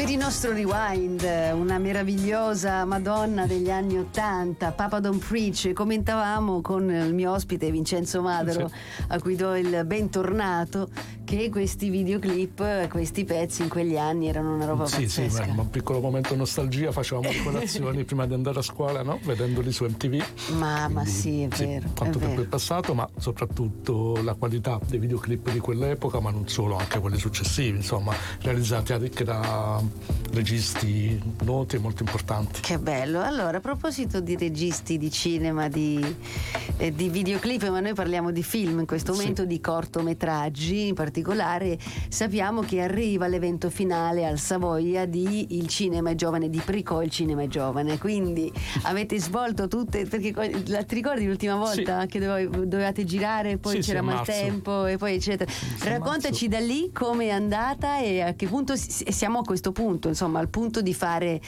Per il nostro rewind, una meravigliosa Madonna degli anni '80, Papa Don't Preach. Commentavamo con il mio ospite Vincenzo Madero, a cui do il bentornato, che questi videoclip, questi pezzi in quegli anni erano una roba pazzesca. Sì, un piccolo momento nostalgia, facevamo le colazioni prima di andare a scuola, no? Vedendoli su MTV. Ma sì, è vero. Quanto è tempo vero. è passato, ma soprattutto la qualità dei videoclip di quell'epoca, ma non solo, anche quelli successivi, insomma, realizzati anche da registi noti e molto importanti. Che bello. Allora, a proposito di registi di cinema, di videoclip, ma noi parliamo di film in questo momento, di cortometraggi in particolare, sappiamo che arriva l'evento finale al Savoia di Il Cinema è Giovane, di Pricò Il Cinema è Giovane, quindi avete svolto tutte, perché ti ricordi l'ultima volta che dovevate girare, poi c'era maltempo e poi eccetera. Raccontaci da lì come è andata e a che punto siamo a questo punto, insomma, al punto di fare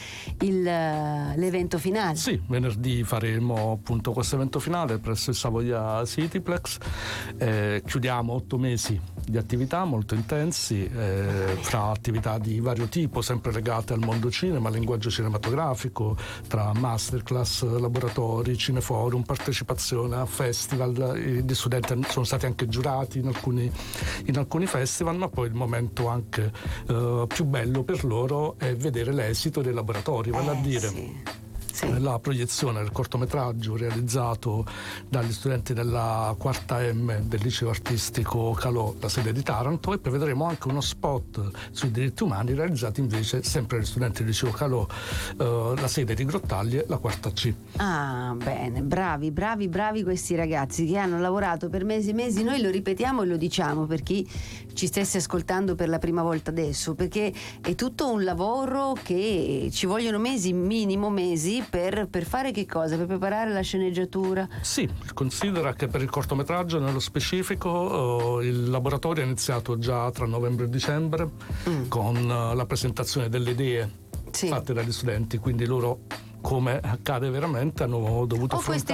l'evento finale. Sì, venerdì faremo appunto questo evento finale presso il Savoia Cityplex. Chiudiamo 8 mesi di attività molto intensi, fra attività di vario tipo, sempre legate al mondo cinema, al linguaggio cinematografico, tra masterclass, laboratori, cineforum, partecipazione a festival. Gli studenti sono stati anche giurati in alcuni festival, ma poi il momento anche più bello per loro è vedere l'esito dei laboratori, vale a dire la proiezione del cortometraggio realizzato dagli studenti della quarta M del liceo artistico Calò, la sede di Taranto, e poi vedremo anche uno spot sui diritti umani realizzato invece sempre dagli studenti del liceo Calò, la sede di Grottaglie, la quarta C. Ah, bene, bravi questi ragazzi che hanno lavorato per mesi e mesi. Noi lo ripetiamo e lo diciamo per chi ci stesse ascoltando per la prima volta adesso, perché è tutto un lavoro che ci vogliono mesi, minimo mesi, per fare che cosa? Per preparare la sceneggiatura? Sì, considera che per il cortometraggio nello specifico il laboratorio è iniziato già tra novembre e dicembre con la presentazione delle idee fatte dagli studenti, quindi loro, come accade veramente, hanno dovuto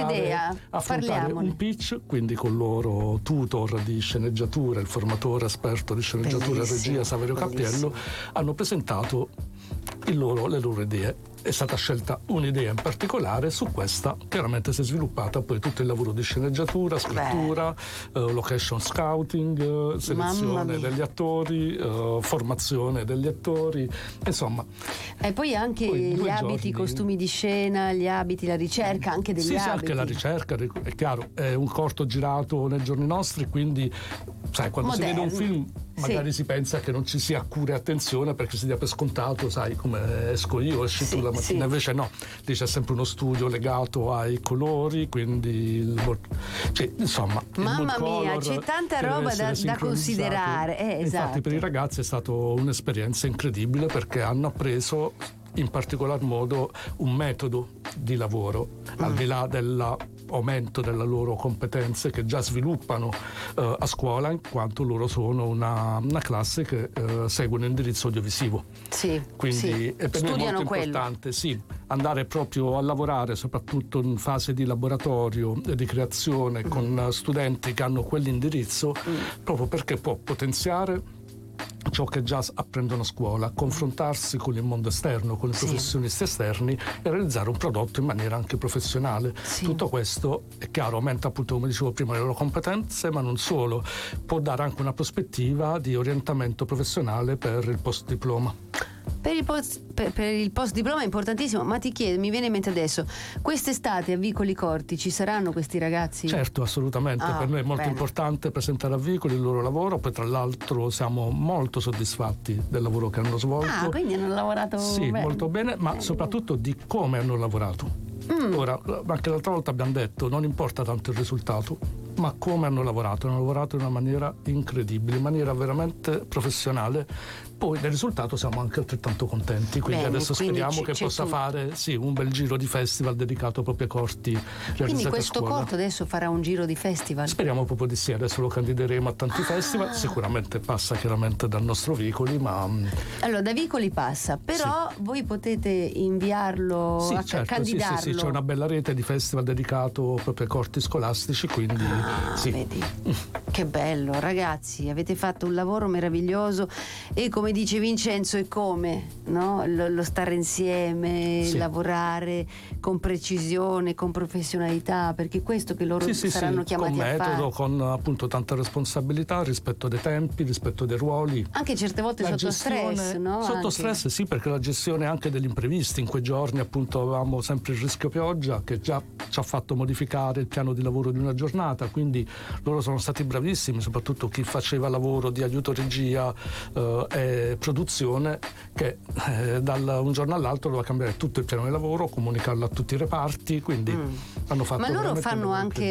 affrontare un pitch, quindi con il loro tutor di sceneggiatura, il formatore esperto di sceneggiatura e regia Saverio Cappiello, hanno presentato le loro idee. È stata scelta un'idea in particolare, su questa chiaramente si è sviluppata poi tutto il lavoro di sceneggiatura, scrittura, location scouting, selezione degli attori, formazione degli attori, insomma. E poi anche gli abiti, i costumi di scena, gli abiti, la ricerca anche degli abiti. Sì, anche la ricerca, è chiaro, è un corto girato nei giorni nostri, quindi sai, quando si vede un film magari si pensa che non ci sia cura e attenzione perché si dia per scontato, sai, come esco io, esci tu la mattina, invece no, lì c'è sempre uno studio legato ai colori, quindi insomma, mamma mia, c'è tanta roba da considerare. Infatti per i ragazzi è stata un'esperienza incredibile, perché hanno appreso in particolar modo un metodo di lavoro, al di là dell'aumento delle loro competenze che già sviluppano a scuola, in quanto loro sono una classe che segue un indirizzo audiovisivo. Quindi è per noi molto importante andare proprio a lavorare, soprattutto in fase di laboratorio e di creazione con studenti che hanno quell'indirizzo, proprio perché può potenziare ciò che già apprendono a scuola, confrontarsi con il mondo esterno, con i professionisti esterni e realizzare un prodotto in maniera anche professionale. Tutto questo, è chiaro, aumenta appunto, come dicevo prima, le loro competenze, ma non solo, può dare anche una prospettiva di orientamento professionale per il post diploma. Per il post diploma è importantissimo, ma ti chiedo, mi viene in mente adesso, quest'estate a Vicoli Corti ci saranno questi ragazzi? Certo, assolutamente, per noi è molto importante presentare a Vicoli il loro lavoro, poi tra l'altro siamo molto soddisfatti del lavoro che hanno svolto. Quindi hanno lavorato bene. Molto bene, ma soprattutto di come hanno lavorato. Ora, anche l'altra volta abbiamo detto, non importa tanto il risultato, ma come hanno lavorato in una maniera incredibile, in maniera veramente professionale. Poi del risultato siamo anche altrettanto contenti, quindi adesso speriamo che possa fare un bel giro di festival dedicato proprio ai corti realizzati a scuola. Quindi questo corto adesso farà un giro di festival? Speriamo proprio di sì, adesso lo candideremo a tanti festival, sicuramente passa chiaramente dal nostro Vicoli, ma... Allora, da Vicoli passa, però voi potete inviarlo, candidarlo. Sì, c'è una bella rete di festival dedicato proprio ai corti scolastici, quindi vedi, che bello, ragazzi, avete fatto un lavoro meraviglioso e come come dice Vincenzo, è come, no? Lo stare insieme, lavorare con precisione, con professionalità, perché è questo che loro saranno chiamati a fare. Con metodo, con appunto tanta responsabilità, rispetto dei tempi, rispetto dei ruoli. Anche certe volte sotto stress, no? Sotto stress sì, perché la gestione anche degli imprevisti. In quei giorni appunto avevamo sempre il rischio pioggia che già ci ha fatto modificare il piano di lavoro di una giornata, quindi loro sono stati bravissimi, soprattutto chi faceva lavoro di aiuto regia e produzione, che da un giorno all'altro doveva cambiare tutto il piano di lavoro, comunicarlo a tutti i reparti, quindi hanno fatto. Ma loro fanno anche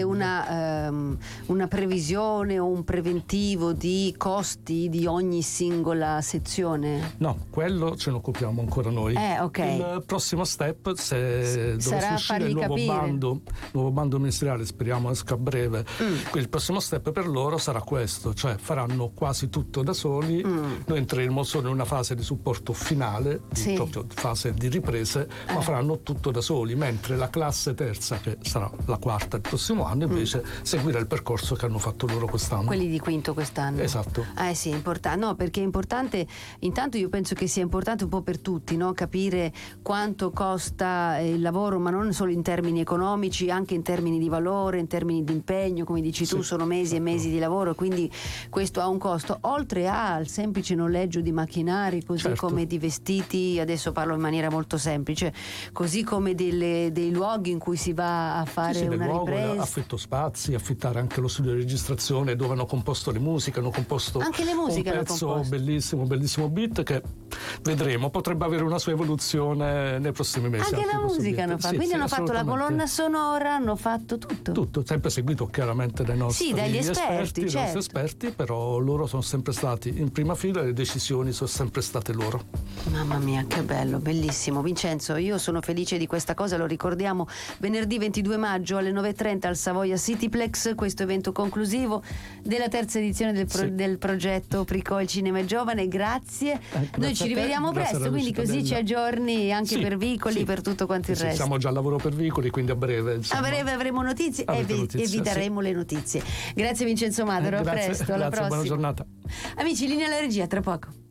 una previsione o un preventivo di costi di ogni singola sezione? No, quello ce ne occupiamo ancora noi. Okay. Il prossimo step, se dovesse uscire il nuovo bando ministeriale, speriamo esca a breve, il prossimo step per loro sarà questo, cioè faranno quasi tutto da soli. Noi entreremo solo in una fase di supporto finale, proprio fase di riprese, ma faranno tutto da soli, mentre la classe terza, che sarà la quarta il prossimo anno, invece seguirà il percorso che hanno fatto loro quest'anno. Quelli di quinto quest'anno. Esatto. Sì, è importante. No, perché è importante, intanto io penso che sia importante un po' per tutti, no? Capire quanto costa il lavoro, ma non solo in termini economici, anche in termini di valore, in termini di impegno, come dici tu, sono mesi e mesi di lavoro, quindi questo ha un costo, oltre al semplice noleggio di macchinari, così come di vestiti, adesso parlo in maniera molto semplice, così come dei luoghi in cui si va a fare una ripresa. Affitto spazi, affittare anche lo studio di registrazione dove hanno composto le musiche, hanno composto anche le musiche, un pezzo bellissimo beat che vedremo potrebbe avere una sua evoluzione nei prossimi mesi. Anche la musica hanno fatto, quindi hanno fatto la colonna sonora, hanno fatto tutto, sempre seguito chiaramente dai nostri dagli esperti, dai nostri esperti, però loro sono sempre stati in prima fila e le decisioni sono sempre state loro. Mamma mia, che bello, bellissimo. Vincenzo, io sono felice di questa cosa, lo ricordiamo, venerdì 22 maggio alle 9:30 al Savoia Cityplex, questo evento conclusivo della terza edizione del progetto Pricò il cinema è giovane. Grazie. Noi ci rivediamo presto, quindi così ci aggiorni anche per Vicoli, per tutto quanto il resto. Siamo già al lavoro per Vicoli, quindi a breve. A breve avremo notizie e vi daremo le notizie. Grazie Vincenzo Madero, a presto, alla prossima. Buona giornata. Amici, linea alla regia, tra poco.